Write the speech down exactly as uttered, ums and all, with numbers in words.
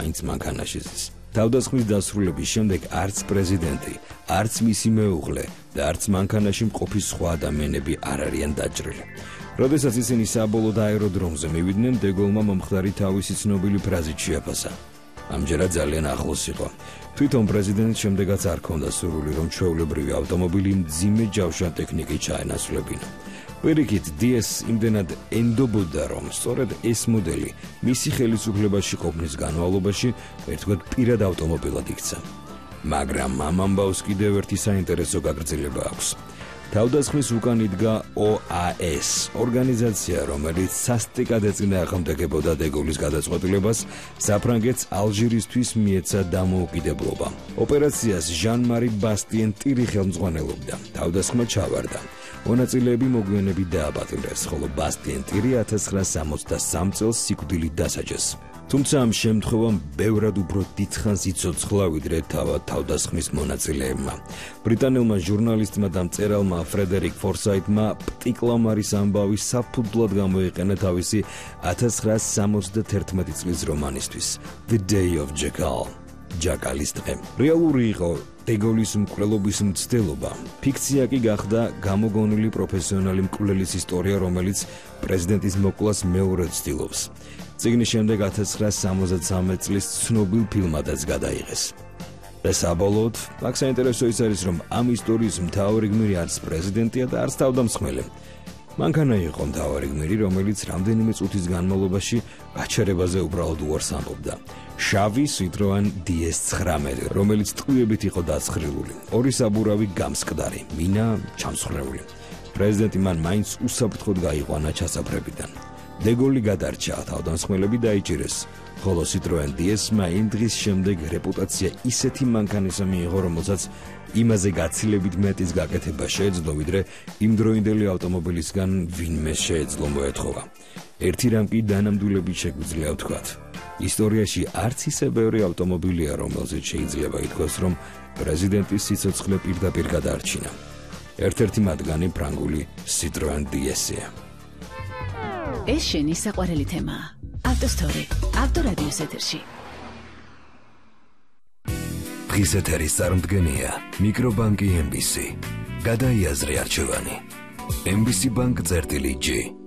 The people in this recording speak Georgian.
მაინც მანქანაში ზის. თავდასხმის დასრულების შემდეგ არც პრეზიდენტი, არც მისი მეუღლე და არც მანქანაში მყოფი სხვა ადამიანები არ არიან დაჭრილი. როდესაც ისინი საბოლოოდ აეროდრომზე მივიდნენ, დეგოლმა მომხდარი თავისი ცნობილი ფრაზით შეაფასა. ამჯერად ძალიან ახლოს იყო. თვითონ პრეზიდენტს შემდეგაც არ ჰქონდა სურვილი, რომ ჩვეულებრივი ავტომობილი მძიმე ჯავშან ტექნიკით ჩაენაცვლებინა. პირიქით, დი ეს იმდენად ენდობოდა, რომ სწორედ ეს მოდელი მისი ხელისუფლებაში ყოფნის განმავლობაში ერთგვარ პირად ავტომობილად იქცა. მაგრამ ამ ამბავს კიდევ ერთი საინტერესო გაგრძელება აქვს. თავდასხმის უკან იდგა ო ა ეს, ორგანიზაცია, რომელიც სასტიკად ეწინააღმდეგებოდა დეგოლის გადაწყვეტილებას საფრანგეთს ალჟირისთვის მიეცა დამოუკიდებლობა. ოპერაციას ჟან-მარი ბასტიენ ტირი ხელმძღვანელობდა. თავდასხმა ჩავარდა. მონაწილეები მოგვიანებით დააპატიმრეს, ხოლო ბასტიენ ტირი ათას ცხრაასი სამოცდასამ წელს სიკვდილით დასაჯეს. თუმცა ამ შემთხვევამ ბევრად უფრო დიდხანს იცოცხლა ვიდრე თავად თავდასხმის მონაწილეებმა. ბრიტანელმა ჟურნალისტმა და მწერალმა ფრედერიკ ფორსაითმა პტიკლამარის ამბავი საფუძვლად გამოიყენა თავისი ათას ცხრაასი სამოცდათერთმეტი წლის რომანისთვის The Day of Jackal. ჯაკალის დღე. რეალური იყო დეგოლის მკვლელობის მცდელობა. ფიქცია კი გახდა გამოგონილი პროფესიონალი მკვლელის ისტორია, რომელიც პრეზიდენტის მოკვლას მეორედ ცდილობს. წიგნის შემდეგ ათას ცხრაასი სამოცდათსამეტ წლის ცნობილ ფილმადაც გადაიღეს. და საბოლოოდ, აქ საინტერესო ის არის, რომ ამ ისტორიის მთავარი გმირი არც პრეზიდენტია და არც თავდამსხმელი. მანქანა იყო მთავარი გმირი, რომელიც რამდენიმე წუთის განმავლობაში გაჩერებაზე უბრალოდ უარს ამბობდა. შავი Citroen დი ეს ცხრამეტი, რომელიც ტყუებით იყო დაცხრილული. ორი საბურავი გამსკდარი, მინა ჩამსხვრეული. პრეზიდენტი მან მაინც უსაფრთხოდ გაიყვანა ჩასაფრებიდან. დეგოლი გადარჩა, თავდამსხმელები დაიჭირეს, ხოლო Citroen დი ეს-მა იმ დღის შემდეგ რეპუტაცია ისეთი მანქანისა მიიღო, რომელსაც იმაზე გაცილებით მეტის გაკეთება შეეძლო, ვიდრე იმდროინდელი ავტომობილისგან ვინმე შეეძლო მოეთხოვა. ერთი რამ კი დანამდვილებით შეგვიძლია ვთქვათ. ისტორიაში არც ისე ბევრი ავტომობილია, რომელზეც შეიძლება ითქვას, რომ პრეზიდენტის სიცოცხლე პირდაპირ გადაარჩინა. ერთ-ერთი მათგანი ფრანგული Citroen დი ეს-ია. ეს შენი საყვარელი თემაა. ავტოსტორი, ავტორადიოს ეთერში. დღის ეთერის წარმდგენია მიკრობანკი ემ ბი სი. გადაიაზრე არჩევანი. ემ ბი სი ბანკ წერტილი ჯი.